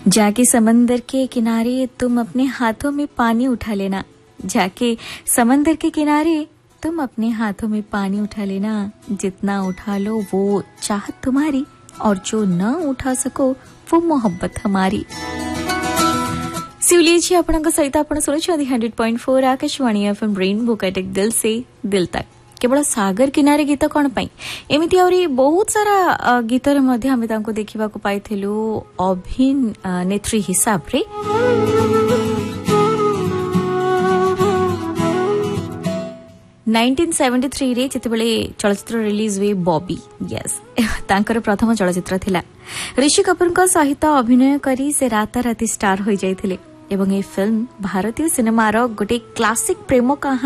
जाके समंदर के किनारे तुम अपने हाथों में पानी उठा लेना, जाके समंदर के किनारे तुम अपने हाथों में पानी उठा लेना, जितना उठा लो वो चाहत तुम्हारी, और जो न उठा सको वो मोहब्बत हमारी। सिवली आपन सहित आप शुणुंट 100.4 आकाशवाणी एफएम रेनबो कटक दिल से दिल तक। केवल सागर किनारे गीत कौन पाई एमिति आउरी बहुत सारा गीत रे मध्ये हमें तांको देखिबा को पाइथिलु अभिनेत्री हिसाब रे। नाइंटीन 1973 रे जेतेबेले चलचित्र रिलीज हुए बॉबी, यस तांकर प्रथम चलचित्र थिला। ऋषि कपूर सहित अभिनय करी से राताराती स्टार हो जाइथिले एवं ए फिल्म भारतीय सिनेमार गोटे क्लासिक प्रेम कहानी